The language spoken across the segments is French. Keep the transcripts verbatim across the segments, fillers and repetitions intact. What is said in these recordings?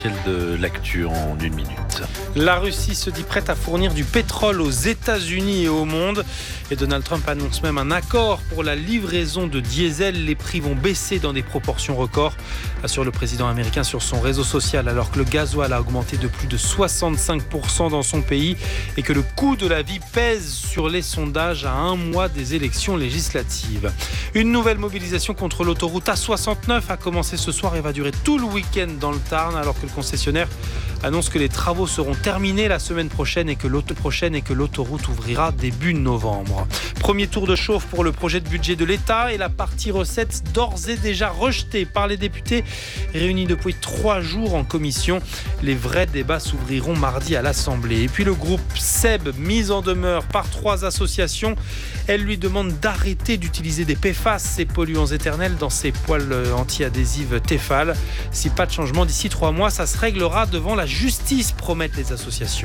De l'actu en une minute. La Russie se dit prête à fournir du pétrole aux États-Unis et au monde. Et Donald Trump annonce même un accord pour la livraison de diesel. Les prix vont baisser dans des proportions records, assure le président américain sur son réseau social, alors que le gasoil a augmenté de plus de soixante-cinq pour cent dans son pays et que le coût de la vie pèse sur les sondages à un mois des élections législatives. Une nouvelle mobilisation contre l'autoroute A soixante-neuf a commencé ce soir et va durer tout le week-end dans le Tarn, alors que le concessionnaire annonce que les travaux seront terminés la semaine prochaine et que l'auto prochaine et que l'autoroute ouvrira début novembre. Premier tour de chauffe pour le projet de budget de l'État et la partie recettes d'ores et déjà rejetée par les députés réunis depuis trois jours en commission. Les vrais débats s'ouvriront mardi à l'Assemblée. Et puis le groupe S E B, mis en demeure par trois associations, elle lui demande d'arrêter d'utiliser des P F A S, ces polluants éternels, dans ses poêles anti-adhésives Tefal. Si pas de changement d'ici trois mois, ça se réglera devant la justice, promettent les associations.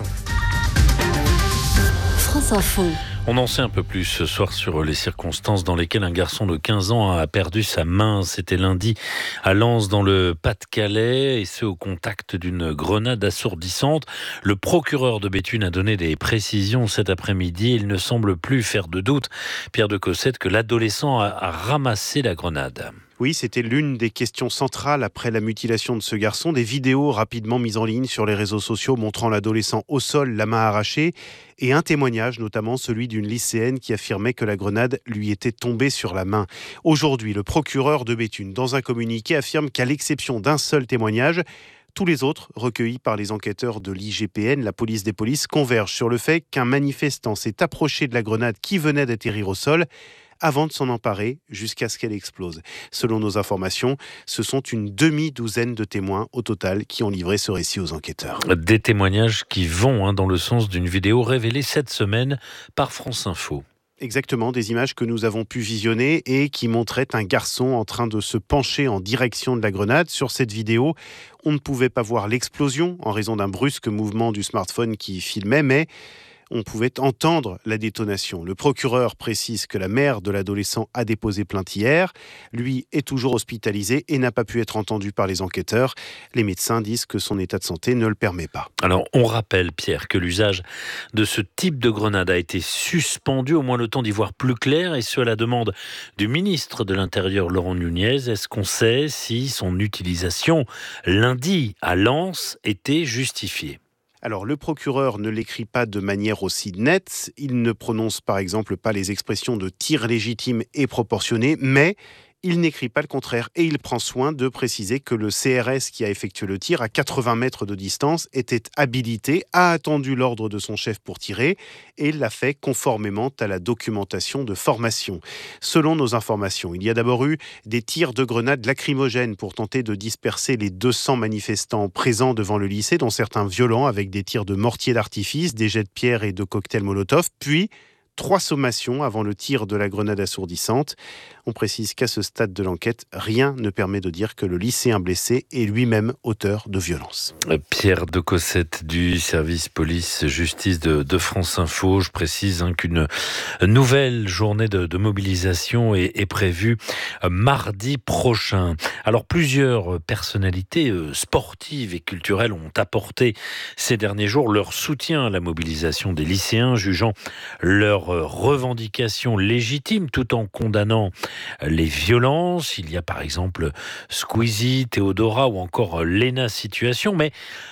France Info. On en sait un peu plus ce soir sur les circonstances dans lesquelles un garçon de quinze ans a perdu sa main. C'était lundi à Lens dans le Pas-de-Calais, et ce au contact d'une grenade assourdissante. Le procureur de Béthune a donné des précisions cet après-midi. Il ne semble plus faire de doute, Pierre de Cossette, que l'adolescent a, a ramassé la grenade. Oui, c'était l'une des questions centrales après la mutilation de ce garçon. Des vidéos rapidement mises en ligne sur les réseaux sociaux montrant l'adolescent au sol, la main arrachée, et un témoignage, notamment celui d'une lycéenne qui affirmait que la grenade lui était tombée sur la main. Aujourd'hui, le procureur de Béthune, dans un communiqué, affirme qu'à l'exception d'un seul témoignage, tous les autres, recueillis par les enquêteurs de l'I G P N, la police des polices, convergent sur le fait qu'un manifestant s'est approché de la grenade qui venait d'atterrir au sol avant de s'en emparer jusqu'à ce qu'elle explose. Selon nos informations, ce sont une demi-douzaine de témoins au total qui ont livré ce récit aux enquêteurs. Des témoignages qui vont hein, dans le sens d'une vidéo révélée cette semaine par France Info. Exactement, des images que nous avons pu visionner et qui montraient un garçon en train de se pencher en direction de la grenade. Sur cette vidéo, on ne pouvait pas voir l'explosion en raison d'un brusque mouvement du smartphone qui filmait, mais on pouvait entendre la détonation. Le procureur précise que la mère de l'adolescent a déposé plainte hier. Lui est toujours hospitalisé et n'a pas pu être entendu par les enquêteurs. Les médecins disent que son état de santé ne le permet pas. Alors, on rappelle, Pierre, que l'usage de ce type de grenade a été suspendu, au moins le temps d'y voir plus clair, et ce à la demande du ministre de l'Intérieur, Laurent Nunez. Est-ce qu'on sait si son utilisation lundi à Lens était justifiée ? Alors, le procureur ne l'écrit pas de manière aussi nette. Il ne prononce par exemple pas les expressions de tir légitime et proportionné, mais il n'écrit pas le contraire et il prend soin de préciser que le C R S qui a effectué le tir à quatre-vingts mètres de distance était habilité, a attendu l'ordre de son chef pour tirer et l'a fait conformément à la documentation de formation. Selon nos informations, il y a d'abord eu des tirs de grenades lacrymogènes pour tenter de disperser les deux cents manifestants présents devant le lycée, dont certains violents avec des tirs de mortier d'artifice, des jets de pierre et de cocktails Molotov, puis trois sommations avant le tir de la grenade assourdissante. On précise qu'à ce stade de l'enquête, rien ne permet de dire que le lycéen blessé est lui-même auteur de violences. Pierre de Cossette du service police-justice de, de France Info. Je précise hein, qu'une nouvelle journée de, de mobilisation est, est prévue mardi prochain. Alors plusieurs personnalités sportives et culturelles ont apporté ces derniers jours leur soutien à la mobilisation des lycéens, jugeant leur revendications légitimes tout en condamnant les violences. Il y a par exemple Squeezie, Théodora ou encore Lena Situation, mais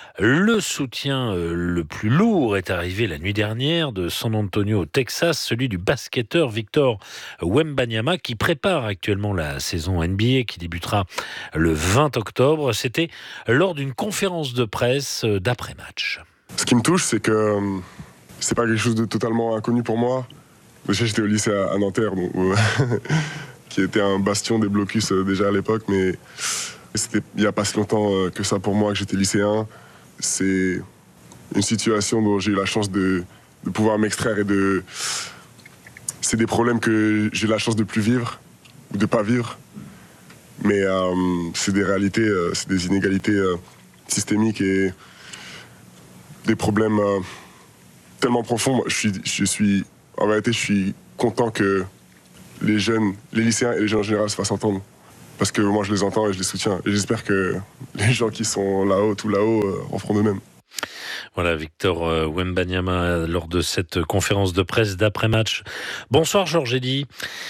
le soutien le plus lourd est arrivé la nuit dernière de San Antonio au Texas, celui du basketteur Victor Wembanyama qui prépare actuellement la saison N B A qui débutera le vingt octobre. C'était lors d'une conférence de presse d'après-match. Ce qui me touche, c'est que c'est pas quelque chose de totalement inconnu pour moi. Déjà, j'étais au lycée à Nanterre, donc, euh, qui était un bastion des blocus euh, déjà à l'époque, mais c'était il n'y a pas si longtemps euh, que ça pour moi, que j'étais lycéen. C'est une situation dont j'ai eu la chance de, de pouvoir m'extraire et de... C'est des problèmes que j'ai eu la chance de plus vivre, ou de pas vivre. Mais euh, c'est des réalités, euh, c'est des inégalités euh, systémiques et des problèmes... Euh, tellement profond. Je suis, je suis, en réalité, je suis content que les jeunes, les lycéens et les jeunes en général se fassent entendre. parce que moi je les entends et je les soutiens. Et j'espère que les gens qui sont là-haut, tout là-haut, euh, en feront de même. Voilà, Victor Wembanyama lors de cette conférence de presse d'après-match. Bonsoir Georges Eddy.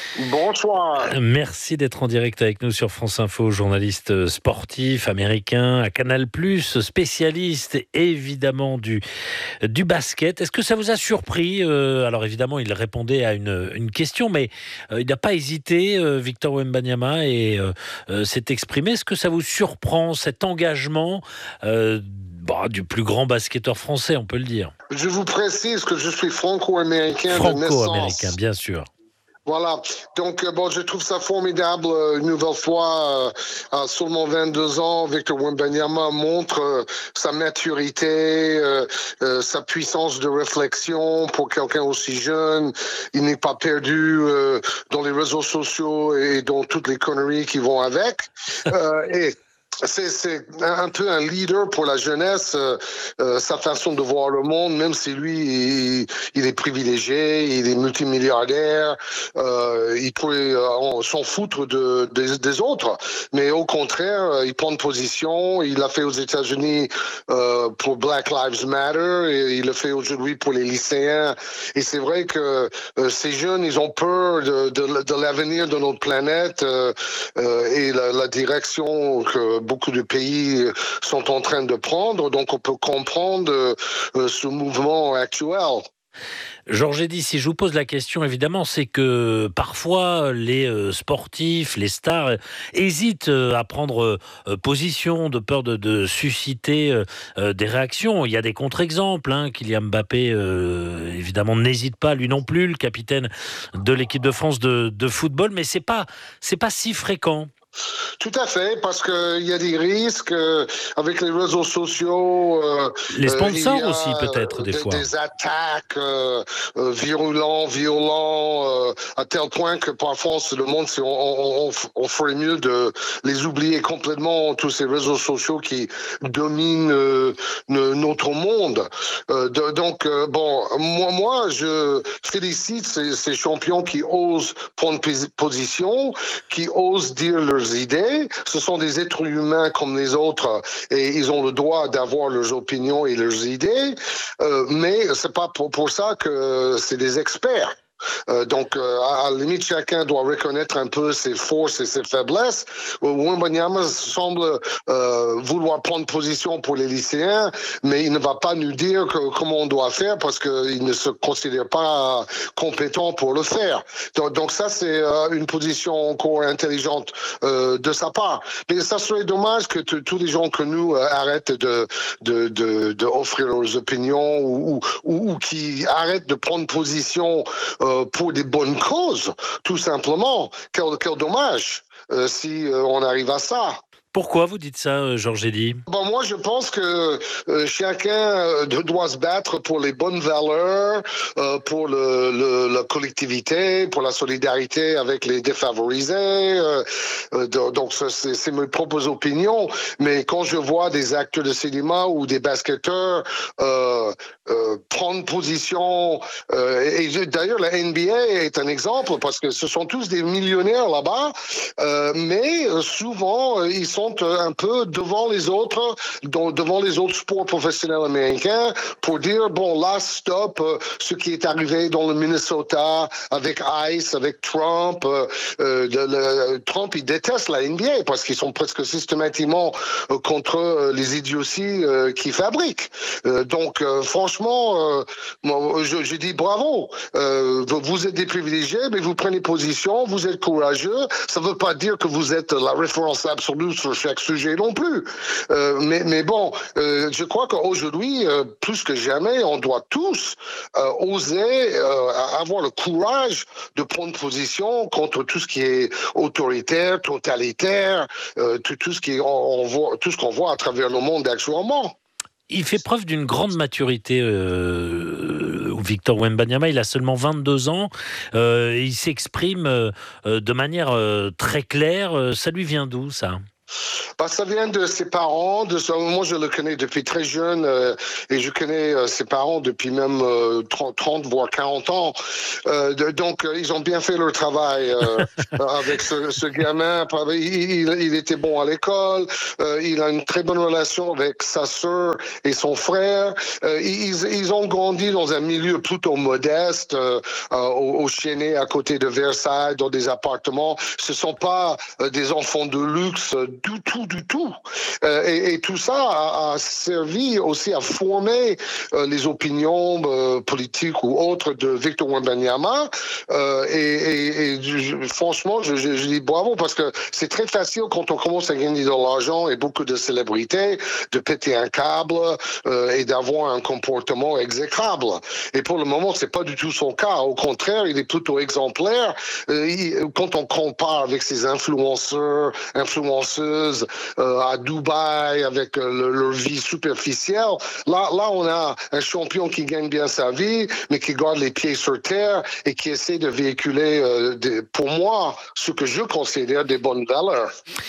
Bonsoir. Merci d'être en direct avec nous sur France Info, journaliste sportif américain à Canal plus, spécialiste évidemment du, du basket. Est-ce que ça vous a surpris ? euh, Alors évidemment, il répondait à une, une question, mais euh, il n'a pas hésité, euh, Victor Wembanyama, et euh, euh, s'est exprimé. Est-ce que ça vous surprend, cet engagement euh, Bah, du plus grand basketteur français, on peut le dire. Je vous précise que je suis franco-américain de naissance. Franco-américain, bien sûr. Voilà, donc bon, je trouve ça formidable. Une nouvelle fois, à seulement vingt-deux ans, Victor Wembanyama montre euh, sa maturité, euh, euh, sa puissance de réflexion pour quelqu'un aussi jeune. Il n'est pas perdu euh, dans les réseaux sociaux et dans toutes les conneries qui vont avec. euh, et C'est, c'est un peu un leader pour la jeunesse, euh, euh, sa façon de voir le monde, même si lui, il, il est privilégié, il est multimilliardaire, euh, il pourrait euh, s'en foutre de, des, des autres. Mais au contraire, il prend une position, il l'a fait aux États-Unis euh, pour Black Lives Matter, et il le fait aujourd'hui pour les lycéens. Et c'est vrai que euh, ces jeunes, ils ont peur de, de, de l'avenir de notre planète euh, euh, et la, la direction que beaucoup de pays sont en train de prendre, donc on peut comprendre euh, ce mouvement actuel. Georges Eddy, si je vous pose la question, évidemment, c'est que parfois les euh, sportifs, les stars, euh, hésitent euh, à prendre euh, position de peur de, de susciter euh, euh, des réactions. Il y a des contre-exemples. Hein. Kylian Mbappé, euh, évidemment, n'hésite pas, lui non plus, le capitaine de l'équipe de France de, de football, mais c'est pas, c'est pas si fréquent. Tout à fait, parce qu'il y a des risques euh, avec les réseaux sociaux. Euh, les sponsors euh, aussi, peut-être, des, des fois. Des attaques euh, euh, virulentes, violentes, euh, à tel point que parfois, le monde, on, on, on ferait mieux de les oublier complètement, tous ces réseaux sociaux qui dominent euh, notre monde. Euh, de, donc, euh, bon, moi, moi, je félicite ces, ces champions qui osent prendre position, qui osent dire leurs idées. Ce sont des êtres humains comme les autres et ils ont le droit d'avoir leurs opinions et leurs idées, euh, mais c'est pas pour, pour ça que c'est des experts. Euh, donc, euh, à la limite, chacun doit reconnaître un peu ses forces et ses faiblesses. Wembanyama semble euh, vouloir prendre position pour les lycéens, mais il ne va pas nous dire que, comment on doit faire parce qu'il ne se considère pas compétent pour le faire. Donc, donc ça, c'est euh, une position encore intelligente euh, de sa part. Mais ça serait dommage que t- tous les gens que nous euh, arrêtent de, de, de, de offrir leurs opinions ou, ou, ou qui arrêtent de prendre position euh, pour des bonnes causes, tout simplement. Quel, quel dommage euh, si euh, on arrive à ça. Pourquoi vous dites ça, Georges Eddy ? Bon, moi, je pense que euh, chacun doit se battre pour les bonnes valeurs, euh, pour le, le, la collectivité, pour la solidarité avec les défavorisés. Euh, euh, donc, ça, c'est, c'est mes propres opinions. Mais quand je vois des acteurs de cinéma ou des basketteurs euh, euh, prendre position, euh, et, et d'ailleurs, la N B A est un exemple parce que ce sont tous des millionnaires là-bas, euh, mais souvent, ils sont un peu devant les autres, devant les autres sports professionnels américains pour dire, bon, là, stop, euh, ce qui est arrivé dans le Minnesota avec Ice, avec Trump. Euh, euh, le, le, Trump, il déteste la N B A parce qu'ils sont presque systématiquement euh, contre euh, les idioties euh, qu'ils fabriquent. Euh, donc, euh, franchement, euh, moi, je, je dis bravo. Euh, vous êtes des privilégiés, mais vous prenez position, vous êtes courageux. Ça ne veut pas dire que vous êtes la référence absolue sur chaque sujet non plus. Euh, mais, mais bon, euh, je crois qu'aujourd'hui, euh, plus que jamais, on doit tous euh, oser euh, avoir le courage de prendre position contre tout ce qui est autoritaire, totalitaire, euh, tout, tout, ce qui, on, on voit, tout ce qu'on voit à travers le monde actuellement. Il fait preuve d'une grande maturité, euh, Victor Wembanyama. Il a seulement vingt-deux ans. Euh, il s'exprime euh, de manière euh, très claire. Ça lui vient d'où, ça ? Bah, ça vient de ses parents. De, moi, je le connais depuis très jeune euh, et je connais euh, ses parents depuis même euh, trente, trente, voire quarante ans. Euh, de, donc, euh, ils ont bien fait leur travail euh, avec ce, ce gamin. Il, il, il était bon à l'école. Euh, il a une très bonne relation avec sa sœur et son frère. Euh, ils, ils ont grandi dans un milieu plutôt modeste, euh, euh, au, au Chênay, à côté de Versailles, dans des appartements. Ce sont pas euh, des enfants de luxe euh, du tout, du tout. Euh, et, et tout ça a, a servi aussi à former euh, les opinions euh, politiques ou autres de Victor Wembanyama. Euh, et, et, et je, franchement, je, je, je dis bravo parce que c'est très facile quand on commence à gagner de l'argent et beaucoup de célébrités de péter un câble euh, et d'avoir un comportement exécrable. Et pour le moment, c'est pas du tout son cas. Au contraire, il est plutôt exemplaire. Euh, il, quand on compare avec ses influenceurs, influenceuses euh, à Dubaï avec euh, le, leur vie superficielle, là, là, on a un champion qui gagne bien sa vie, mais qui garde les pieds sur terre et qui essaie de véhiculer, euh, des, pour moi, ce que je considère des bonnes valeurs.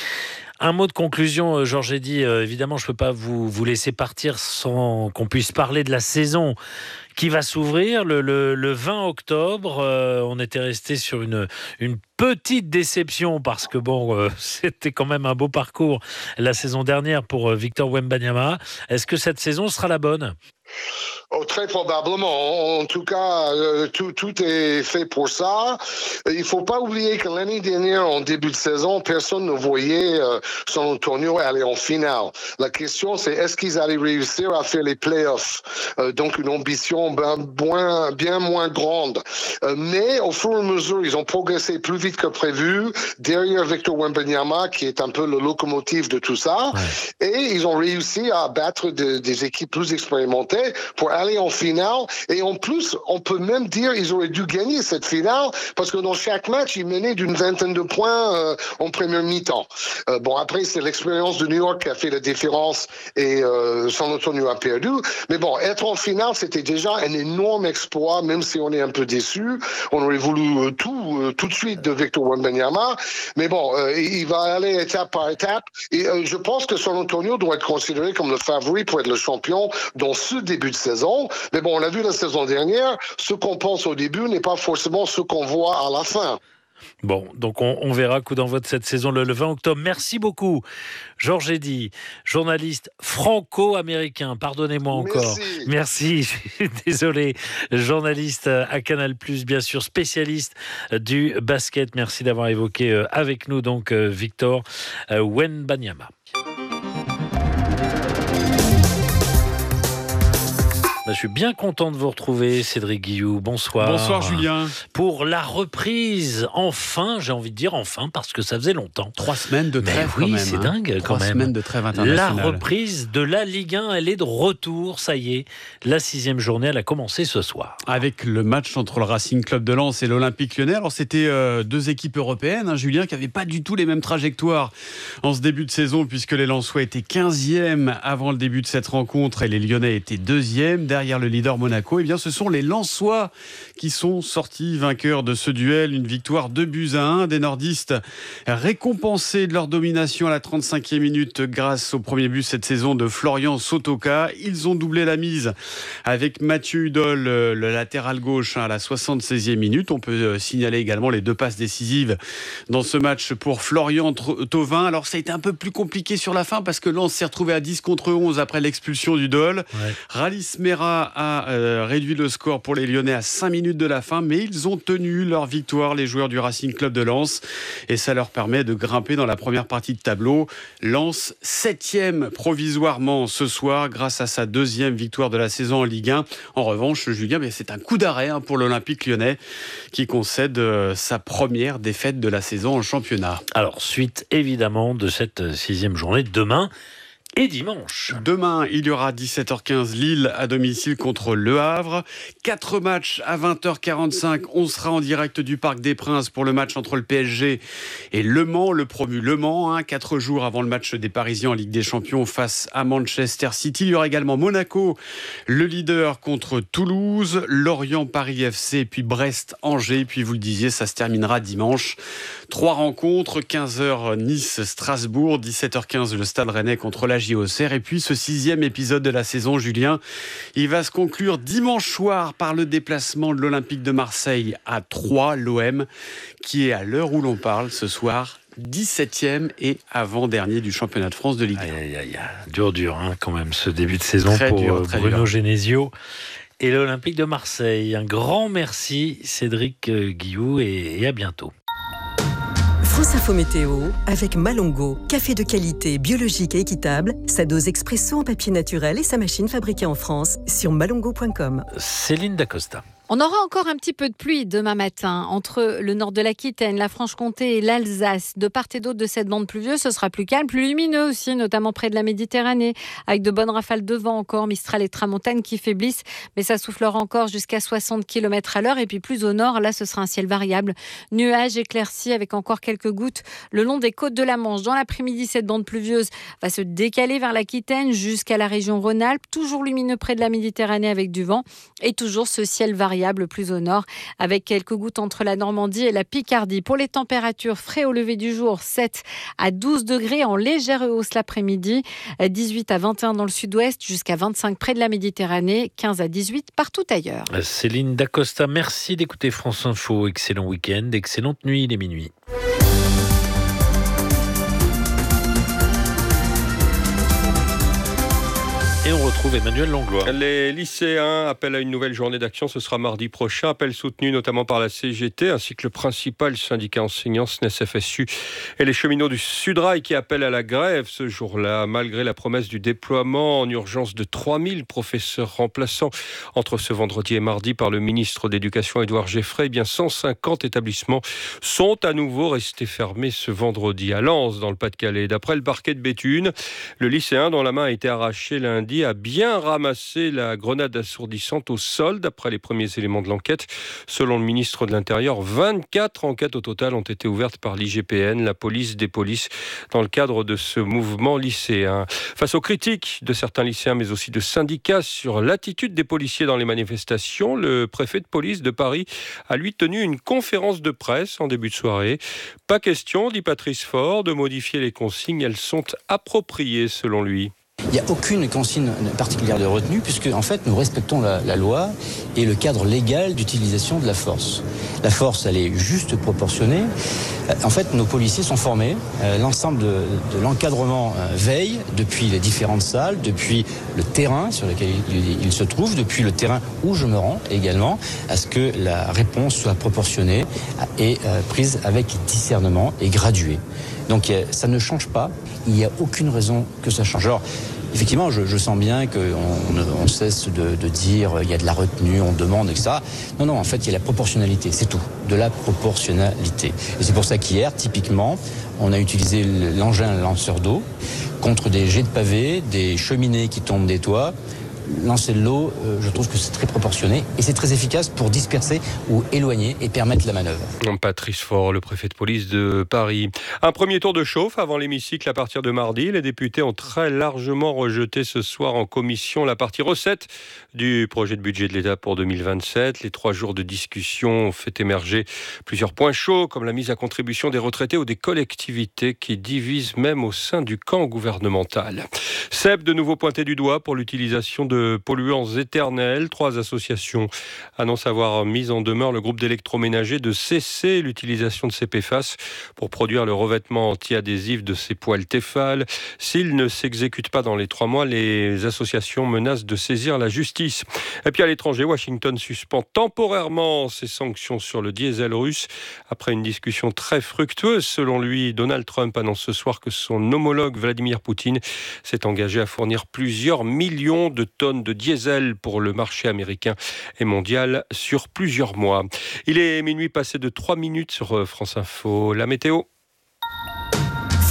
Un mot de conclusion, Georges Eddy. Euh, évidemment, je ne peux pas vous, vous laisser partir sans qu'on puisse parler de la saison qui va s'ouvrir le, le, le vingt octobre. Euh, on était resté sur une, une petite déception parce que bon, euh, c'était quand même un beau parcours la saison dernière pour euh, Victor Wembanyama. Est-ce que cette saison sera la bonne ? Oh, très probablement. En tout cas, euh, tout, tout est fait pour ça. Il faut pas oublier que l'année dernière, en début de saison, personne ne voyait euh, San Antonio aller en finale. La question, c'est est-ce qu'ils allaient réussir à faire les playoffs? Euh, donc, une ambition bien, bien, bien moins grande. Euh, mais au fur et à mesure, ils ont progressé plus vite que prévu derrière Victor Wembanyama, qui est un peu le locomotive de tout ça. Ouais. Et ils ont réussi à battre de, des équipes plus expérimentées pour aller en finale. Et en plus, on peut même dire qu'ils auraient dû gagner cette finale parce que dans chaque match, ils menaient d'une vingtaine de points euh, en première mi-temps. Euh, bon, après, c'est l'expérience de New York qui a fait la différence et euh, San Antonio a perdu. Mais bon, être en finale, c'était déjà un énorme exploit, même si on est un peu déçu. On aurait voulu euh, tout, euh, tout de suite de Victor Wembanyama. Mais bon, euh, il va aller étape par étape. Et euh, je pense que San Antonio doit être considéré comme le favori pour être le champion dans ce début de saison. Mais bon, on a vu la saison dernière, ce qu'on pense au début n'est pas forcément ce qu'on voit à la fin. Bon, donc on, on verra coup d'envoi de cette saison le, le vingt octobre. Merci beaucoup, Georges Eddy, journaliste franco-américain. Pardonnez-moi encore. Merci. Merci, je suis désolé. Journaliste à Canal plus, bien sûr, spécialiste du basket. Merci d'avoir évoqué avec nous donc Victor Wembanyama. Je suis bien content de vous retrouver, Cédric Guilloux. Bonsoir. Bonsoir, Julien. Pour la reprise, enfin, j'ai envie de dire enfin, parce que ça faisait longtemps. Trois semaines de trêve, Mais oui, quand même. c'est hein. dingue, Trois quand même. semaines de trêve internationale. La reprise de la Ligue un, elle est de retour. Ça y est, la sixième journée, elle a commencé ce soir. Avec le match entre le Racing Club de Lens et l'Olympique Lyonnais. Alors, c'était euh, deux équipes européennes, hein, Julien, qui n'avaient pas du tout les mêmes trajectoires en ce début de saison, puisque les Lensois étaient quinzièmes avant le début de cette rencontre et les Lyonnais étaient deuxièmes, derrière le leader Monaco. Eh bien, ce sont les Lensois qui sont sortis vainqueurs de ce duel. Une victoire deux buts à un des nordistes, récompensés de leur domination à la trente-cinquième minute grâce au premier but cette saison de Florian Sotoka. Ils ont doublé la mise avec Mathieu Hudol, le latéral gauche, à la soixante-seizième minute. On peut signaler également les deux passes décisives dans ce match pour Florian Thauvin. Alors, ça a été un peu plus compliqué sur la fin parce que Lens s'est retrouvé à dix contre onze après l'expulsion d'Hudol. Ouais. Ralis Mera a euh, réduit le score pour les Lyonnais à cinq minutes de la fin, mais ils ont tenu leur victoire, les joueurs du Racing Club de Lens, et ça leur permet de grimper dans la première partie de tableau. Lens, septième provisoirement ce soir, grâce à sa deuxième victoire de la saison en Ligue un. En revanche, Julien, c'est un coup d'arrêt pour l'Olympique Lyonnais, qui concède sa première défaite de la saison en championnat. Alors, suite évidemment de cette sixième journée, demain, Et dimanche. Demain, il y aura dix-sept heures quinze Lille à domicile contre Le Havre. Quatre matchs à vingt heures quarante-cinq. On sera en direct du Parc des Princes pour le match entre le P S G et Le Mans, le promu Le Mans. Hein, quatre jours avant le match des Parisiens en Ligue des Champions face à Manchester City. Il y aura également Monaco, le leader contre Toulouse, Lorient, Paris F C, puis Brest, Angers. Puis vous le disiez, ça se terminera dimanche. Trois rencontres, quinze heures Nice, Strasbourg, dix-sept heures quinze le Stade Rennais contre la J O C R. Et puis ce sixième épisode de la saison, Julien, il va se conclure dimanche soir par le déplacement de l'Olympique de Marseille à Troyes, l'O M, qui est à l'heure où l'on parle ce soir dix-septième et avant-dernier du championnat de France de Ligue un. Aïe, aïe, aïe. Dur, dur, hein, quand même, ce début de saison très pour dur, très Bruno dur. Genesio et l'Olympique de Marseille. Un grand merci, Cédric Guillou, et, et à bientôt. France Info Météo avec Malongo, café de qualité, biologique et équitable, sa dose expresso en papier naturel et sa machine fabriquée en France sur malongo point com. Céline Dacosta. On aura encore un petit peu de pluie demain matin entre le nord de l'Aquitaine, la Franche-Comté et l'Alsace. De part et d'autre de cette bande pluvieuse, ce sera plus calme, plus lumineux aussi, notamment près de la Méditerranée, avec de bonnes rafales de vent encore, Mistral et Tramontane qui faiblissent, mais ça soufflera encore jusqu'à soixante kilomètres à l'heure. Et puis plus au nord, là, ce sera un ciel variable, nuages éclaircis avec encore quelques gouttes le long des côtes de la Manche. Dans l'après-midi, cette bande pluvieuse va se décaler vers l'Aquitaine jusqu'à la région Rhône-Alpes, toujours lumineux près de la Méditerranée avec du vent et toujours ce ciel variable plus au nord, avec quelques gouttes entre la Normandie et la Picardie. Pour les températures, frais au lever du jour, sept à douze degrés en légère hausse l'après-midi, dix-huit à vingt et un dans le sud-ouest, jusqu'à vingt-cinq près de la Méditerranée, quinze à dix-huit partout ailleurs. Céline Dacosta, merci d'écouter France Info. Excellent week-end, excellente nuit, il est minuit. Et on retrouve Emmanuel Langlois. Les lycéens appellent à une nouvelle journée d'action. Ce sera mardi prochain. Appel soutenu notamment par la C G T ainsi que le principal syndicat enseignant S N E S F S U et les cheminots du Sudrail qui appellent à la grève ce jour-là, malgré la promesse du déploiement en urgence de trois mille professeurs remplaçants entre ce vendredi et mardi par le ministre d'Éducation Édouard Geffray. Eh bien cent cinquante établissements sont à nouveau restés fermés ce vendredi à Lens, dans le Pas-de-Calais. D'après le parquet de Béthune, le lycéen dont la main a été arrachée lundi a bien ramassé la grenade assourdissante au sol, d'après les premiers éléments de l'enquête. Selon le ministre de l'Intérieur, vingt-quatre enquêtes au total ont été ouvertes par l'I G P N, la police des polices, dans le cadre de ce mouvement lycéen. Face aux critiques de certains lycéens, mais aussi de syndicats sur l'attitude des policiers dans les manifestations, le préfet de police de Paris a lui tenu une conférence de presse en début de soirée. Pas question, dit Patrice Faure, de modifier les consignes, elles sont appropriées selon lui. Il n'y a aucune consigne particulière de retenue puisque en fait nous respectons la, la loi et le cadre légal d'utilisation de la force. La force, elle est juste proportionnée. En fait, nos policiers sont formés. Euh, l'ensemble de, de l'encadrement euh, veille depuis les différentes salles, depuis le terrain sur lequel il, il se trouve, depuis le terrain où je me rends également, à ce que la réponse soit proportionnée et euh, prise avec discernement et graduée. Donc euh, ça ne change pas. Il n'y a aucune raison que ça change. Alors, effectivement, je, je sens bien qu'on on, on cesse de, de dire il y a de la retenue, on demande, et cetera. Non, non, en fait, il y a la proportionnalité, c'est tout. De la proportionnalité. Et c'est pour ça qu'hier, typiquement, on a utilisé l'engin lanceur d'eau contre des jets de pavés, des cheminées qui tombent des toits. Lancer de l'eau, euh, je trouve que c'est très proportionné et c'est très efficace pour disperser ou éloigner et permettre la manœuvre. Patrice Faure, le préfet de police de Paris. Un premier tour de chauffe avant l'hémicycle à partir de mardi. Les députés ont très largement rejeté ce soir en commission la partie recette du projet de budget de l'État pour deux mille vingt-sept. Les trois jours de discussion ont fait émerger plusieurs points chauds, comme la mise à contribution des retraités ou des collectivités qui divisent même au sein du camp gouvernemental. S E B de nouveau pointé du doigt pour l'utilisation de de polluants éternels. Trois associations annoncent avoir mis en demeure le groupe d'électroménager de cesser l'utilisation de ces P F A S pour produire le revêtement anti-adhésif de ces poêles Tefal. S'ils ne s'exécutent pas dans les trois mois, les associations menacent de saisir la justice. Et puis à l'étranger, Washington suspend temporairement ses sanctions sur le diesel russe. Après une discussion très fructueuse, selon lui, Donald Trump annonce ce soir que son homologue Vladimir Poutine s'est engagé à fournir plusieurs millions de tonnes de diesel pour le marché américain et mondial sur plusieurs mois. Il est minuit passé de trois minutes sur France Info. La météo.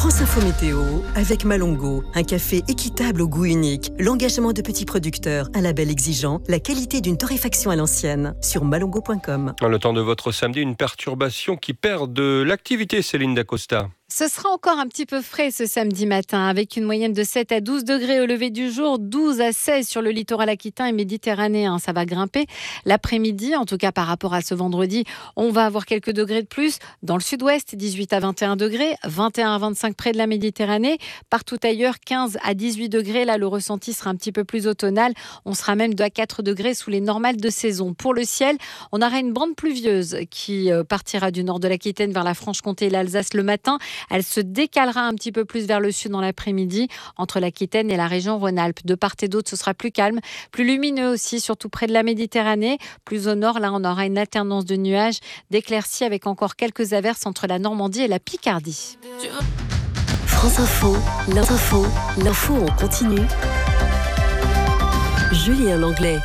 France Info Météo avec Malongo, un café équitable au goût unique, l'engagement de petits producteurs, un label exigeant, la qualité d'une torréfaction à l'ancienne. Sur malongo point com. Dans le temps de votre samedi, une perturbation qui perd de l'activité, Céline Dacosta. Ce sera encore un petit peu frais ce samedi matin, avec une moyenne de sept à douze degrés au lever du jour, douze à seize sur le littoral aquitain et méditerranéen. Ça va grimper l'après-midi, en tout cas par rapport à ce vendredi. On va avoir quelques degrés de plus dans le sud-ouest, dix-huit à vingt et un degrés, vingt et un à vingt-cinq près de la Méditerranée. Partout ailleurs, quinze à dix-huit degrés. Là, le ressenti sera un petit peu plus automnal. On sera même de à quatre degrés sous les normales de saison. Pour le ciel, on aura une bande pluvieuse qui partira du nord de l'Aquitaine vers la Franche-Comté et l'Alsace le matin. Elle se décalera un petit peu plus vers le sud dans l'après-midi, entre l'Aquitaine et la région Rhône-Alpes. De part et d'autre, ce sera plus calme, plus lumineux aussi, surtout près de la Méditerranée. Plus au nord, là, on aura une alternance de nuages, d'éclaircies avec encore quelques averses entre la Normandie et la Picardie. France Info, l'info, l'info en continu. Julien Langlais.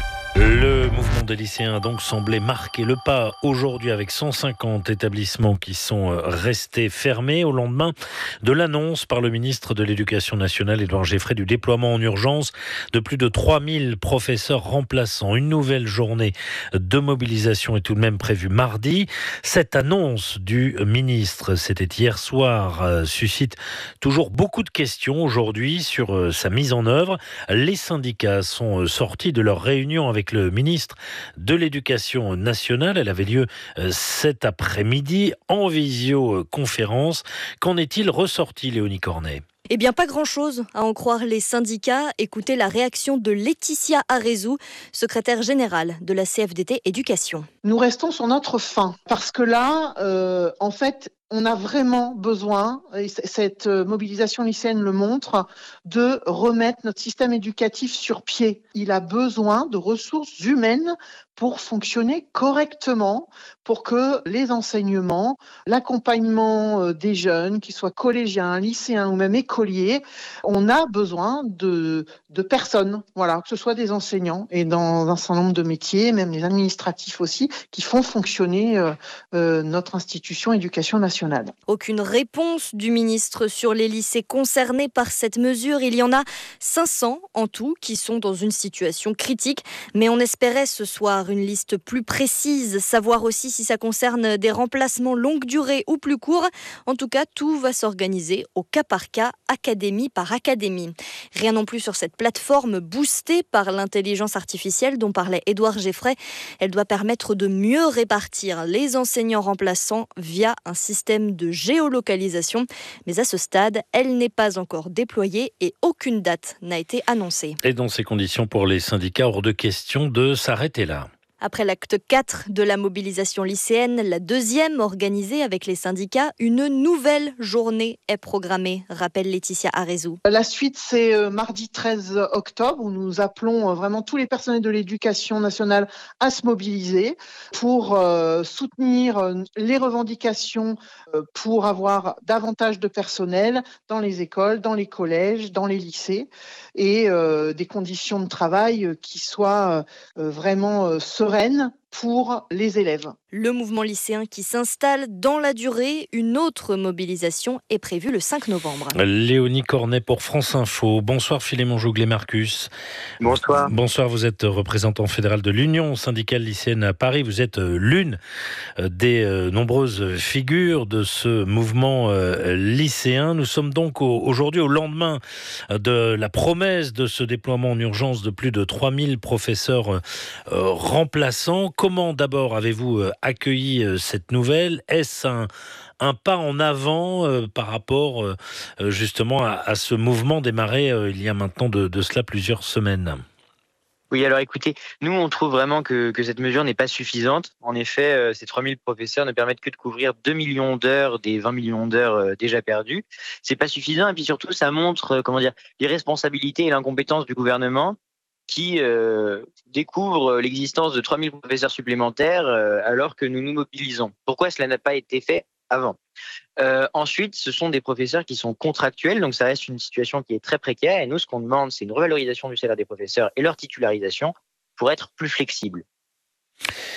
Le mouvement des lycéens a donc semblé marquer le pas aujourd'hui avec cent cinquante établissements qui sont restés fermés au lendemain de l'annonce par le ministre de l'Éducation nationale, Édouard Geffray, du déploiement en urgence de plus de trois mille professeurs remplaçants. Une nouvelle journée de mobilisation est tout de même prévue mardi. Cette annonce du ministre, c'était hier soir, suscite toujours beaucoup de questions aujourd'hui sur sa mise en œuvre. Les syndicats sont sortis de leur réunion avec Avec le ministre de l'Éducation nationale. Elle avait lieu cet après-midi en visioconférence. Qu'en est-il ressorti, Léonie Cornet ? Eh bien, pas grand-chose, à en croire les syndicats. Écoutez la réaction de Laetitia Arezou, secrétaire générale de la C F D T Éducation. Nous restons sur notre faim, parce que là, euh, en fait, on a vraiment besoin, et cette mobilisation lycéenne le montre, de remettre notre système éducatif sur pied. Il a besoin de ressources humaines pour fonctionner correctement, pour que les enseignements, l'accompagnement des jeunes, qu'ils soient collégiens, lycéens ou même écoliers, on a besoin de, de personnes, voilà, que ce soit des enseignants et dans un certain nombre de métiers, même les administratifs aussi, qui font fonctionner euh, euh, notre institution éducation nationale. Aucune réponse du ministre sur les lycées concernés par cette mesure. Il y en a cinq cents en tout qui sont dans une situation critique, mais on espérait ce soir une liste plus précise, savoir aussi si ça concerne des remplacements longue durée ou plus courts. En tout cas, tout va s'organiser au cas par cas, académie par académie. Rien non plus sur cette plateforme boostée par l'intelligence artificielle dont parlait Édouard Geffray. Elle doit permettre de mieux répartir les enseignants remplaçants via un système de géolocalisation. Mais à ce stade, elle n'est pas encore déployée et aucune date n'a été annoncée. Et dans ces conditions, pour les syndicats, hors de question de s'arrêter là. Après l'acte quatre de la mobilisation lycéenne, la deuxième organisée avec les syndicats, une nouvelle journée est programmée, rappelle Laetitia Arezou. La suite, c'est mardi treize octobre, où nous appelons vraiment tous les personnels de l'éducation nationale à se mobiliser pour euh, soutenir les revendications, euh, pour avoir davantage de personnel dans les écoles, dans les collèges, dans les lycées, et euh, des conditions de travail qui soient euh, vraiment euh, sereines pour les élèves. Le mouvement lycéen qui s'installe dans la durée, une autre mobilisation est prévue le cinq novembre. Léonie Cornet pour France Info. Bonsoir Philémon Jouglet-Marcus. Bonsoir. Bonsoir, vous êtes représentant fédéral de l'Union syndicale lycéenne à Paris. Vous êtes l'une des nombreuses figures de ce mouvement lycéen. Nous sommes donc aujourd'hui au lendemain de la promesse de ce déploiement en urgence de plus de trois mille professeurs remplaçants. Comment d'abord avez-vous accueilli cette nouvelle ? Est-ce un, un pas en avant euh, par rapport euh, justement à, à ce mouvement démarré euh, il y a maintenant de, de cela plusieurs semaines ? Oui, alors écoutez, nous on trouve vraiment que, que cette mesure n'est pas suffisante. En effet, euh, ces trois mille professeurs ne permettent que de couvrir deux millions d'heures des vingt millions d'heures euh, déjà perdues. C'est pas suffisant et puis surtout ça montre euh, comment dire l'irresponsabilité et l'incompétence du gouvernement qui euh, découvre l'existence de trois mille professeurs supplémentaires euh, alors que nous nous mobilisons. Pourquoi cela n'a pas été fait avant ? euh, Ensuite, ce sont des professeurs qui sont contractuels, donc ça reste une situation qui est très précaire. Et nous, ce qu'on demande, c'est une revalorisation du salaire des professeurs et leur titularisation pour être plus flexible.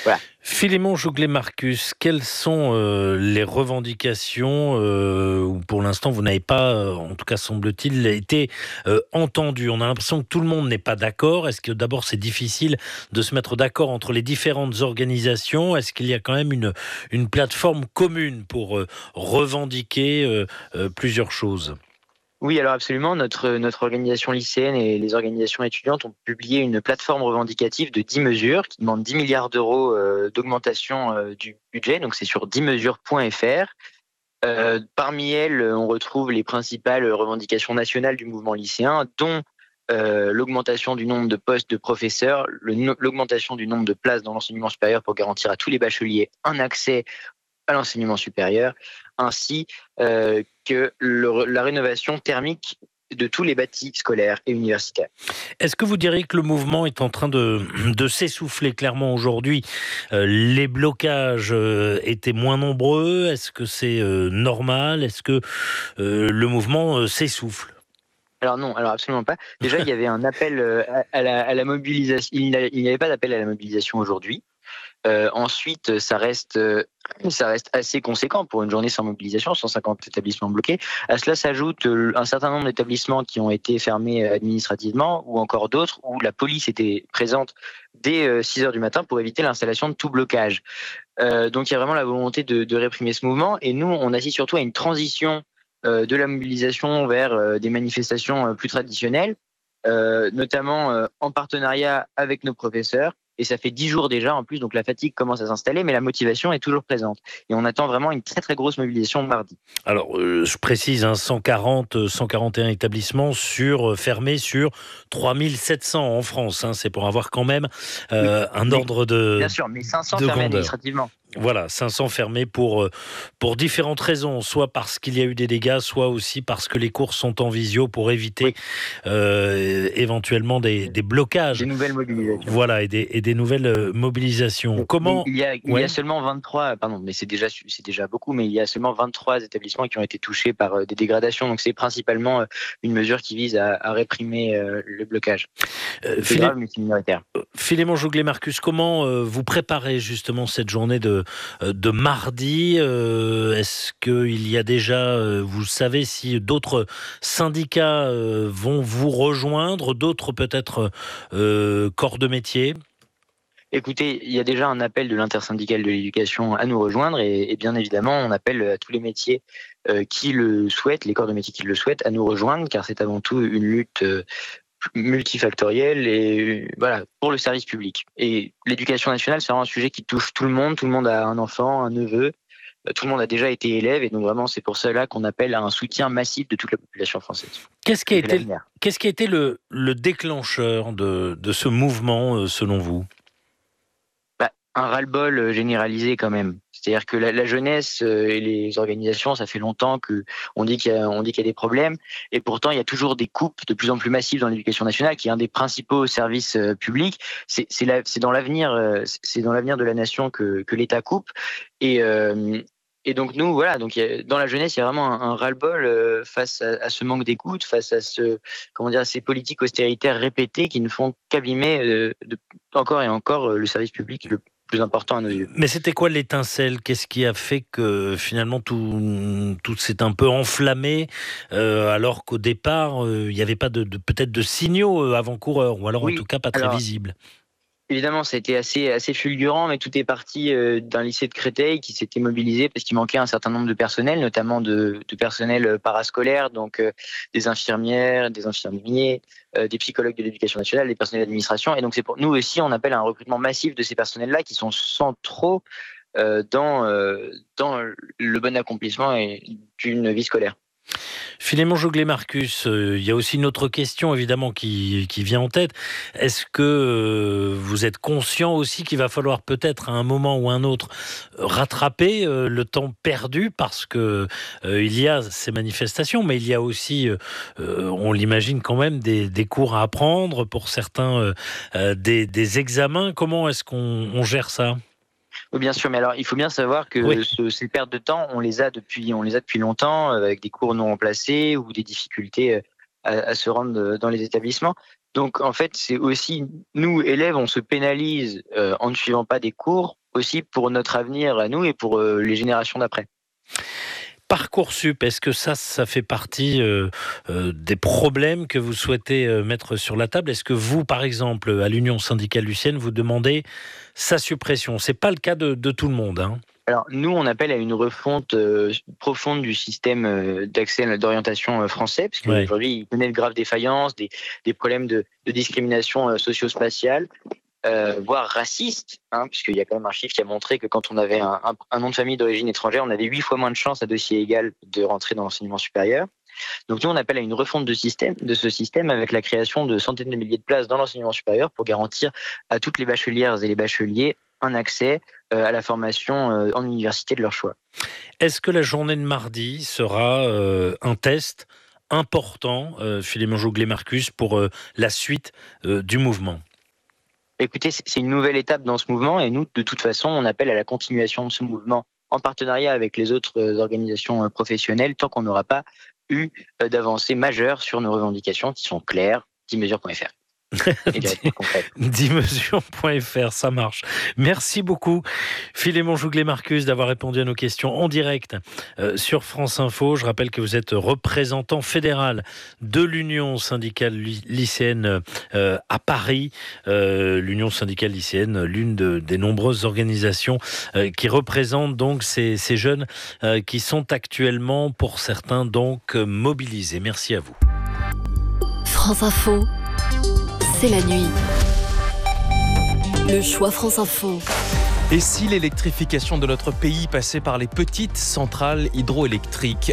Voilà. Philémon Jouglet-Marcus, quelles sont euh, les revendications euh, où pour l'instant vous n'avez pas, euh, en tout cas semble-t-il, été euh, entendu? On a l'impression que tout le monde n'est pas d'accord. Est-ce que d'abord c'est difficile de se mettre d'accord entre les différentes organisations? Est-ce qu'il y a quand même une, une plateforme commune pour euh, revendiquer euh, euh, plusieurs choses? Oui, alors absolument. Notre, notre organisation lycéenne et les organisations étudiantes ont publié une plateforme revendicative de dix mesures qui demande dix milliards d'euros euh, d'augmentation euh, du budget. Donc c'est sur dix mesures point f r. Euh, parmi elles, on retrouve les principales revendications nationales du mouvement lycéen, dont euh, l'augmentation du nombre de postes de professeurs, le, l'augmentation du nombre de places dans l'enseignement supérieur pour garantir à tous les bacheliers un accès à l'enseignement supérieur, ainsi euh, que le, la rénovation thermique de tous les bâtis scolaires et universitaires. Est-ce que vous diriez que le mouvement est en train de, de s'essouffler clairement aujourd'hui? euh, Les blocages euh, étaient moins nombreux. Est-ce que c'est euh, normal? Est-ce que euh, le mouvement euh, s'essouffle? Alors non, alors absolument pas. Déjà, il y avait un appel à, à, la, à la mobilisation. Il n'y avait pas d'appel à la mobilisation aujourd'hui. Euh, ensuite, ça reste, ça reste assez conséquent pour une journée sans mobilisation, cent cinquante établissements bloqués. À cela s'ajoute un certain nombre d'établissements qui ont été fermés administrativement, ou encore d'autres où la police était présente dès six heures du matin pour éviter l'installation de tout blocage. Euh, donc il y a vraiment la volonté de, de réprimer ce mouvement, et nous, on assiste surtout à une transition euh, de la mobilisation vers euh, des manifestations euh, plus traditionnelles, euh, notamment euh, en partenariat avec nos professeurs. Et ça fait dix jours déjà en plus, donc la fatigue commence à s'installer, mais la motivation est toujours présente. Et on attend vraiment une très très grosse mobilisation mardi. Alors, euh, je précise, hein, cent quarante, cent quarante et un établissements sur, euh, fermés sur trois mille sept cents en France. Hein, c'est pour avoir quand même euh, un mais, ordre de Bien sûr, mais cinq cents de fermés grandeur. administrativement. Voilà, cinq cents fermés pour, pour différentes raisons, soit parce qu'il y a eu des dégâts, soit aussi parce que les cours sont en visio pour éviter oui. euh, éventuellement des, des blocages. Des nouvelles mobilisations. Voilà, et des, et des nouvelles mobilisations. Mais, Comment mais il, y a, il ouais. y a seulement vingt-trois, pardon, mais c'est déjà, c'est déjà beaucoup, mais il y a seulement vingt-trois établissements qui ont été touchés par des dégradations. Donc c'est principalement une mesure qui vise à, à réprimer le blocage. Euh, c'est Philé... grave, mais c'est minoritaire. Philémon Jouglet-Marcus, comment euh, vous préparez justement cette journée de de mardi? euh, Est-ce qu'il y a déjà, euh, vous savez si d'autres syndicats euh, vont vous rejoindre, d'autres peut-être euh, corps de métier? Écoutez, il y a déjà un appel de l'intersyndicale de l'éducation à nous rejoindre et, et bien évidemment, on appelle à tous les métiers euh, qui le souhaitent, les corps de métier qui le souhaitent, à nous rejoindre, car c'est avant tout une lutte euh, multifactorielle et voilà pour le service public. Et l'éducation nationale, c'est vraiment un sujet qui touche tout le monde. Tout le monde a un enfant, un neveu. Tout le monde a déjà été élève et donc vraiment c'est pour cela qu'on appelle à un soutien massif de toute la population française. Qu'est-ce qui a été, qu'est-ce qui a été le, le déclencheur de, de ce mouvement selon vous? Bah, un ras-le-bol généralisé quand même. C'est-à-dire que la, la jeunesse et les organisations, ça fait longtemps que on dit qu'il y a, on dit qu'il y a des problèmes, et pourtant il y a toujours des coupes de plus en plus massives dans l'éducation nationale, qui est un des principaux services euh, publics. C'est, c'est, la, c'est dans l'avenir, euh, c'est dans l'avenir de la nation que, que l'État coupe. Et, euh, et donc nous, voilà, donc il y a, dans la jeunesse, il y a vraiment un, un ras-le-bol euh, face à, à ce manque d'écoute, face à ce, comment dire, ces politiques austéritaires répétées qui ne font qu'abîmer euh, de, encore et encore euh, le service public le plus important à nos yeux. Mais c'était quoi l'étincelle? Qu'est-ce qui a fait que finalement tout, tout s'est un peu enflammé euh, alors qu'au départ euh, il n'y avait pas de, de peut-être de signaux euh, avant-coureurs, ou alors oui, en tout cas pas très alors, visibles? Évidemment, ça a été assez, assez fulgurant, mais tout est parti euh, d'un lycée de Créteil qui s'était mobilisé parce qu'il manquait un certain nombre de personnels, notamment de, de personnel parascolaire, donc euh, des infirmières, des infirmiers, euh, des psychologues de l'éducation nationale, des personnels d'administration. Et donc c'est pour nous aussi, on appelle à un recrutement massif de ces personnels-là qui sont centraux euh, dans, euh, dans le bon accomplissement d'une vie scolaire. Philémon Jouglet-Marcus, euh, il y a aussi une autre question évidemment qui, qui vient en tête. Est-ce que euh, vous êtes conscient aussi qu'il va falloir peut-être à un moment ou un autre rattraper euh, le temps perdu, parce que euh, il y a ces manifestations, mais il y a aussi, euh, on l'imagine quand même, des, des cours à apprendre pour certains, euh, des, des examens. Comment est-ce qu'on on gère ça ? Oui, bien sûr, mais alors il faut bien savoir que oui. ce, ces pertes de temps, on les a depuis, on les a depuis longtemps, avec des cours non remplacés ou des difficultés à, à se rendre dans les établissements. Donc en fait, c'est aussi, nous élèves, on se pénalise euh, en ne suivant pas des cours, aussi pour notre avenir à nous et pour euh, les générations d'après. Parcoursup, est-ce que ça, ça fait partie euh, euh, des problèmes que vous souhaitez euh, mettre sur la table ? Est-ce que vous, par exemple, à l'Union syndicale lycéenne, vous demandez sa suppression ? C'est pas le cas de, de tout le monde, hein. Alors nous, on appelle à une refonte euh, profonde du système euh, d'accès d'orientation euh, français, parce qu'aujourd'hui, ouais. il connaît de graves défaillances, des, des problèmes de, de discrimination euh, socio-spatiale, euh, voire raciste, hein, puisqu'il y a quand même un chiffre qui a montré que quand on avait un, un, un nom de famille d'origine étrangère, on avait huit fois moins de chances à dossier égal de rentrer dans l'enseignement supérieur. Donc nous, on appelle à une refonte de, système, de ce système avec la création de centaines de milliers de places dans l'enseignement supérieur pour garantir à toutes les bachelières et les bacheliers un accès euh, à la formation euh, en université de leur choix. Est-ce que la journée de mardi sera euh, un test important, euh, Philémon Jouglet-Marcus, pour euh, la suite euh, du mouvement ? Écoutez, c'est une nouvelle étape dans ce mouvement et nous, de toute façon, on appelle à la continuation de ce mouvement en partenariat avec les autres organisations professionnelles tant qu'on n'aura pas eu d'avancées majeures sur nos revendications qui sont claires, dix mesures point f r. dix mesures point f r, ça marche. Merci beaucoup Philémon Jouglet-Marcus d'avoir répondu à nos questions en direct euh, sur France Info. Je rappelle que vous êtes représentant fédéral de l'Union syndicale lycéenne euh, à Paris. Euh, L'Union syndicale lycéenne, l'une de, des nombreuses organisations euh, qui représentent donc ces, ces jeunes euh, qui sont actuellement, pour certains, donc mobilisés. Merci à vous. France Info. C'est la nuit. Le choix France Info. Et si l'électrification de notre pays passait par les petites centrales hydroélectriques ?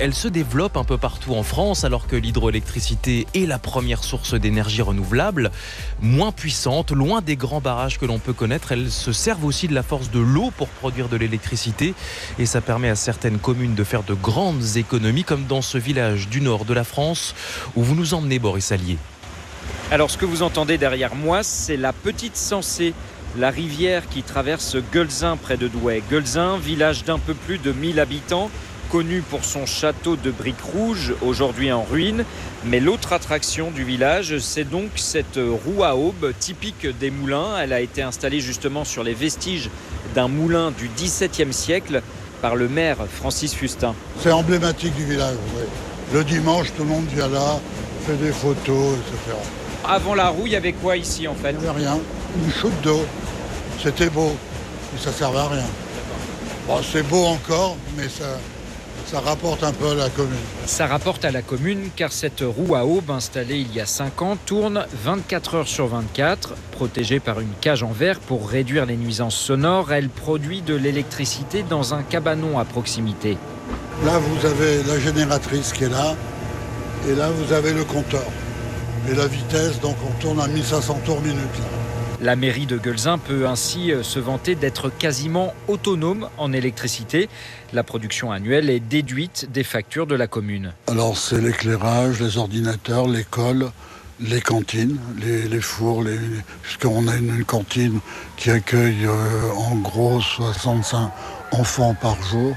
Elle se développe un peu partout en France, alors que l'hydroélectricité est la première source d'énergie renouvelable. Moins puissante, loin des grands barrages que l'on peut connaître, elles se servent aussi de la force de l'eau pour produire de l'électricité. Et ça permet à certaines communes de faire de grandes économies, comme dans ce village du nord de la France, où vous nous emmenez, Boris Allier. Alors ce que vous entendez derrière moi, c'est la Petite Sensée, la rivière qui traverse Guelzin près de Douai. Guelzin, village d'un peu plus de mille habitants, connu pour son château de briques rouges, aujourd'hui en ruine. Mais l'autre attraction du village, c'est donc cette roue à aube typique des moulins. Elle a été installée justement sur les vestiges d'un moulin du dix-septième siècle par le maire Francis Fustin. C'est emblématique du village, oui. Le dimanche, tout le monde vient là, fait des photos, et cetera. Avant la roue, il y avait quoi ici en fait ? Il n'y avait rien, une chute d'eau. C'était beau, mais ça ne servait à rien. Bon, c'est beau encore, mais ça, ça rapporte un peu à la commune. Ça rapporte à la commune car cette roue à aube installée il y a cinq ans tourne vingt-quatre heures sur vingt-quatre. Protégée par une cage en verre pour réduire les nuisances sonores, elle produit de l'électricité dans un cabanon à proximité. Là, vous avez la génératrice qui est là, et là, vous avez le compteur. Et la vitesse, donc on tourne à mille cinq cents tours minute. Là. La mairie de Guelzin peut ainsi se vanter d'être quasiment autonome en électricité. La production annuelle est déduite des factures de la commune. Alors c'est l'éclairage, les ordinateurs, l'école, les cantines, les, les fours, les, puisqu'on a une, une cantine qui accueille euh, en gros soixante-cinq enfants par jour.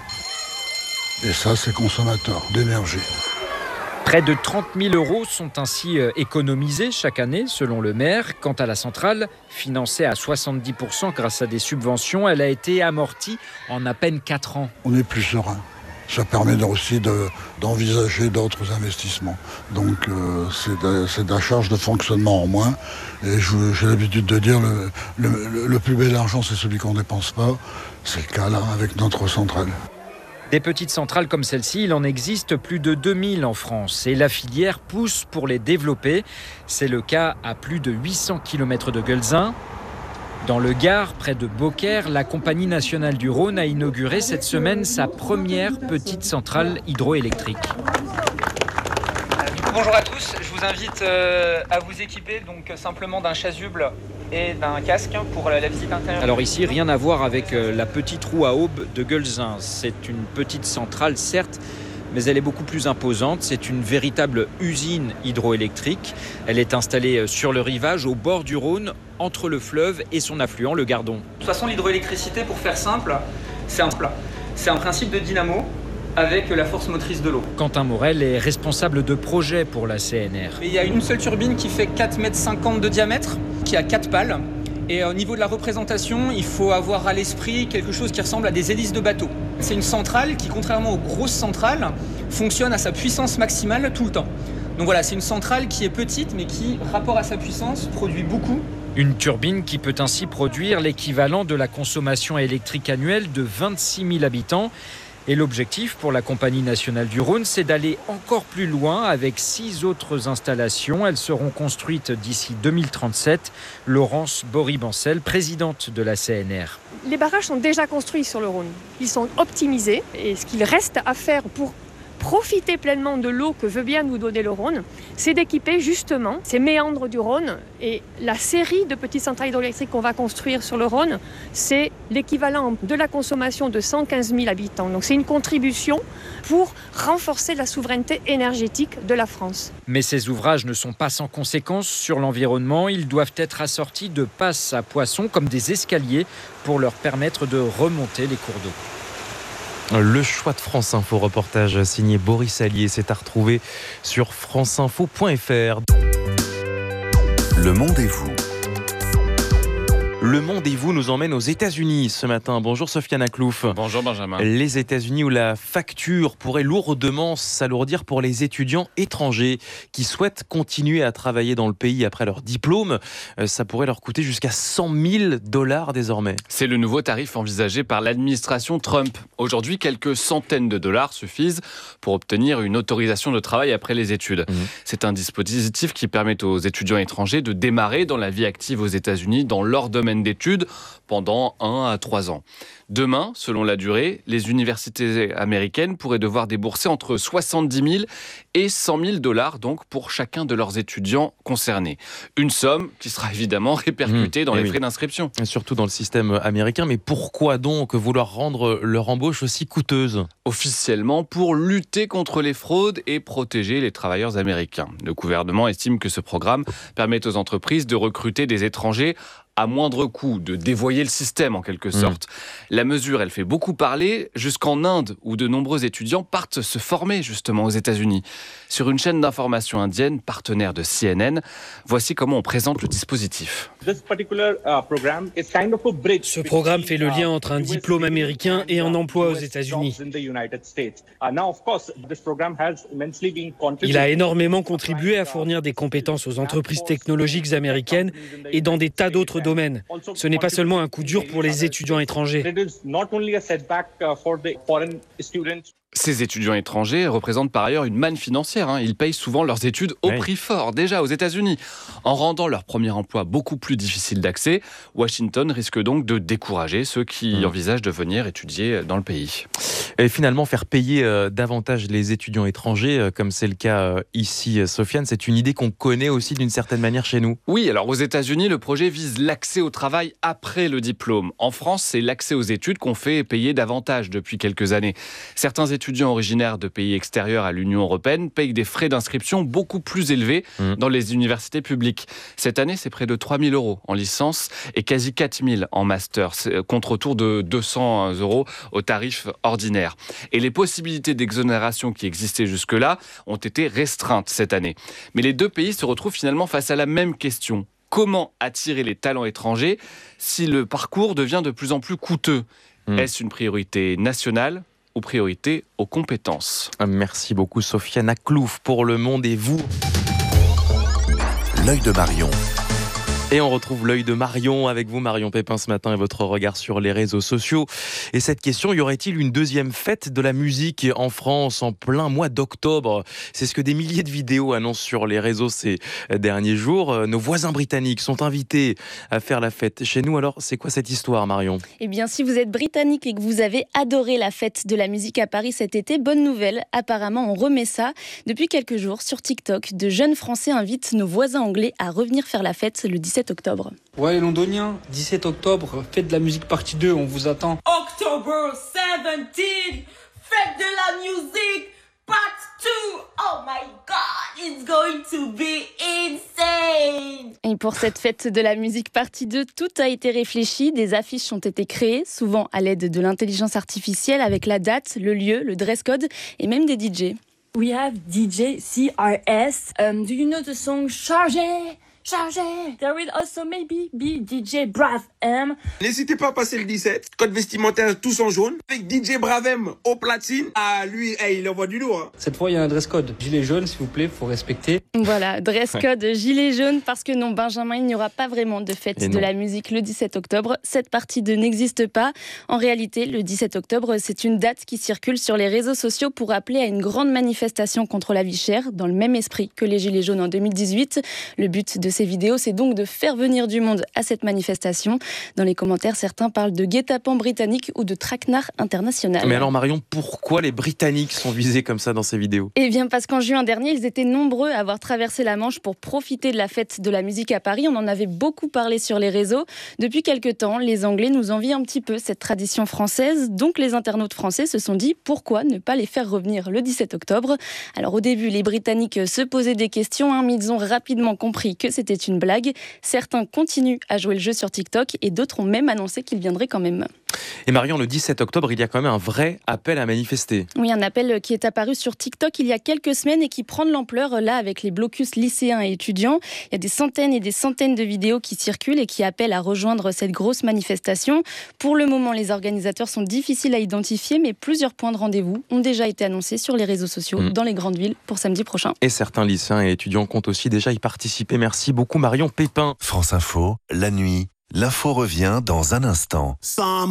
Et ça, c'est consommateur d'énergie. Près de trente mille euros sont ainsi économisés chaque année, selon le maire. Quant à la centrale, financée à soixante-dix pour cent grâce à des subventions, elle a été amortie en à peine quatre ans. On est plus serein. Ça permet aussi de, d'envisager d'autres investissements. Donc euh, c'est, de, c'est de la charge de fonctionnement en moins. Et je, j'ai l'habitude de dire le, le, le plus bel argent, c'est celui qu'on ne dépense pas. C'est le cas là avec notre centrale. Des petites centrales comme celle-ci, il en existe plus de deux mille en France et la filière pousse pour les développer. C'est le cas à plus de huit cents kilomètres de Guelzin. Dans le Gard, près de Beaucaire, la Compagnie nationale du Rhône a inauguré cette semaine sa première petite centrale hydroélectrique. Bonjour à tous, je vous invite euh, à vous équiper donc simplement d'un chasuble et d'un casque pour la, la visite intérieure. Alors ici, rien à voir avec euh, la petite roue à aube de Guelzin. C'est une petite centrale, certes, mais elle est beaucoup plus imposante. C'est une véritable usine hydroélectrique. Elle est installée sur le rivage, au bord du Rhône, entre le fleuve et son affluent, le Gardon. De toute façon, l'hydroélectricité, pour faire simple, c'est un, c'est un principe de dynamo. avec la force motrice de l'eau. Quentin Morel est responsable de projet pour la C N R. Et il y a une seule turbine qui fait quatre mètres cinquante de diamètre, qui a quatre pales. Et au niveau de la représentation, il faut avoir à l'esprit quelque chose qui ressemble à des hélices de bateau. C'est une centrale qui, contrairement aux grosses centrales, fonctionne à sa puissance maximale tout le temps. Donc voilà, c'est une centrale qui est petite, mais qui, rapport à sa puissance, produit beaucoup. Une turbine qui peut ainsi produire l'équivalent de la consommation électrique annuelle de vingt-six mille habitants. Et l'objectif pour la Compagnie nationale du Rhône, c'est d'aller encore plus loin avec six autres installations. Elles seront construites d'ici deux mille trente-sept. Laurence Bory-Bancel, présidente de la C N R. Les barrages sont déjà construits sur le Rhône. Ils sont optimisés. Et ce qu'il reste à faire pour profiter pleinement de l'eau que veut bien nous donner le Rhône, c'est d'équiper justement ces méandres du Rhône. Et la série de petites centrales hydroélectriques qu'on va construire sur le Rhône, c'est l'équivalent de la consommation de cent quinze mille habitants. Donc c'est une contribution pour renforcer la souveraineté énergétique de la France. Mais ces ouvrages ne sont pas sans conséquences sur l'environnement. Ils doivent être assortis de passes à poissons comme des escaliers pour leur permettre de remonter les cours d'eau. Le choix de France Info, reportage signé Boris Allier, c'est à retrouver sur franceinfo point f r. Le Monde et vous. Le Monde et vous nous emmène aux États-Unis ce matin. Bonjour Sofiane Aklouf. Bonjour Benjamin. Les États-Unis où la facture pourrait lourdement s'alourdir pour les étudiants étrangers qui souhaitent continuer à travailler dans le pays après leur diplôme. Ça pourrait leur coûter jusqu'à cent mille dollars désormais. C'est le nouveau tarif envisagé par l'administration Trump. Aujourd'hui, quelques centaines de dollars suffisent pour obtenir une autorisation de travail après les études. Mmh. C'est un dispositif qui permet aux étudiants étrangers de démarrer dans la vie active aux États-Unis dans leur domaine d'études pendant un à trois ans. Demain, selon la durée, les universités américaines pourraient devoir débourser entre soixante-dix mille et cent mille dollars donc pour chacun de leurs étudiants concernés. Une somme qui sera évidemment répercutée mmh, dans les oui. frais d'inscription. Et surtout dans le système américain. Mais pourquoi donc vouloir rendre leur embauche aussi coûteuse ? Officiellement, pour lutter contre les fraudes et protéger les travailleurs américains. Le gouvernement estime que ce programme permet aux entreprises de recruter des étrangers à moindre coût, de dévoyer le système en quelque sorte. Mmh. La mesure, elle fait beaucoup parler, jusqu'en Inde, où de nombreux étudiants partent se former justement aux États-Unis. Sur une chaîne d'information indienne, partenaire de C N N, voici comment on présente le dispositif. Ce programme fait le lien entre un diplôme américain et un emploi aux États-Unis. Il a énormément contribué à fournir des compétences aux entreprises technologiques américaines et dans des tas d'autres domaines. Ce n'est pas seulement un coup dur pour les étudiants étrangers. Ces étudiants étrangers représentent par ailleurs une manne financière. Hein. Ils payent souvent leurs études au oui. prix fort, déjà aux États-Unis. En rendant leur premier emploi beaucoup plus difficile d'accès, Washington risque donc de décourager ceux qui mmh. envisagent de venir étudier dans le pays. Et finalement, faire payer euh, davantage les étudiants étrangers, euh, comme c'est le cas euh, ici, Sofiane, c'est une idée qu'on connaît aussi d'une certaine manière chez nous. Oui, alors aux États-Unis, le projet vise l'accès au travail après le diplôme. En France, c'est l'accès aux études qu'on fait payer davantage depuis quelques années. Certains étudiants étudiants originaires de pays extérieurs à l'Union européenne payent des frais d'inscription beaucoup plus élevés mmh. dans les universités publiques. Cette année, c'est près de trois mille euros en licence et quasi quatre mille en master, contre autour de deux cents euros au tarif ordinaire. Et les possibilités d'exonération qui existaient jusque-là ont été restreintes cette année. Mais les deux pays se retrouvent finalement face à la même question. Comment attirer les talents étrangers si le parcours devient de plus en plus coûteux ? mmh. Est-ce une priorité nationale ? Aux priorités aux compétences. Merci beaucoup Sofiane Aklouf pour Le Monde et vous. L'œil de Marion. Et on retrouve l'œil de Marion avec vous, Marion Pépin, ce matin et votre regard sur les réseaux sociaux. Et cette question, y aurait-il une deuxième fête de la musique en France en plein mois d'octobre ? C'est ce que des milliers de vidéos annoncent sur les réseaux ces derniers jours. Nos voisins britanniques sont invités à faire la fête chez nous. Alors, c'est quoi cette histoire, Marion ? Eh bien, si vous êtes britannique et que vous avez adoré la fête de la musique à Paris cet été, bonne nouvelle. Apparemment, on remet ça. Depuis quelques jours, sur TikTok, de jeunes Français invitent nos voisins anglais à revenir faire la fête le dix-sept octobre. Ouais, londonien, dix-sept octobre, fête de la musique partie deux, on vous attend. October dix-sept, fête de la musique part deux, oh my god! It's going to be insane. Et pour cette fête de la musique partie deux, tout a été réfléchi. Des affiches ont été créées, souvent à l'aide de l'intelligence artificielle, avec la date, le lieu, le dress code et même des D J. We have D J C R S. Um, do you know the song Chargé? Chargé. There will also maybe be D J Brav M. N'hésitez pas à passer le dix-sept. Code vestimentaire tous en jaune. Avec D J Brav M au platine. Ah, lui, hey, il envoie du lourd. Hein. Cette fois, il y a un dress code. Gilet jaune, s'il vous plaît, faut respecter. Voilà, dress code gilet jaune. Parce que non, Benjamin, il n'y aura pas vraiment de fête de la musique le dix-sept octobre. Cette partie deux n'existe pas. En réalité, le dix-sept octobre, c'est une date qui circule sur les réseaux sociaux pour appeler à une grande manifestation contre la vie chère, dans le même esprit que les Gilets jaunes en deux mille dix-huit. Le but de ces vidéos, c'est donc de faire venir du monde à cette manifestation. Dans les commentaires, certains parlent de guet-apens britannique ou de traquenard international. Mais alors Marion, pourquoi les Britanniques sont visés comme ça dans ces vidéos ? Eh bien parce qu'en juin dernier, ils étaient nombreux à avoir traversé la Manche pour profiter de la fête de la musique à Paris. On en avait beaucoup parlé sur les réseaux. Depuis quelque temps, les Anglais nous envient un petit peu cette tradition française. Donc les internautes français se sont dit pourquoi ne pas les faire revenir le dix-sept octobre. Alors au début, les Britanniques se posaient des questions, hein, mais ils ont rapidement compris que c'était une blague. Certains continuent à jouer le jeu sur TikTok et d'autres ont même annoncé qu'ils viendraient quand même. Et Marion, le dix-sept octobre, il y a quand même un vrai appel à manifester. Oui, un appel qui est apparu sur TikTok il y a quelques semaines et qui prend de l'ampleur là avec les blocus lycéens et étudiants. Il y a des centaines et des centaines de vidéos qui circulent et qui appellent à rejoindre cette grosse manifestation. Pour le moment, les organisateurs sont difficiles à identifier, mais plusieurs points de rendez-vous ont déjà été annoncés sur les réseaux sociaux mmh. dans les grandes villes pour samedi prochain. Et certains lycéens et étudiants comptent aussi déjà y participer. Merci beaucoup Marion Pépin. France Info, la nuit, l'info revient dans un instant.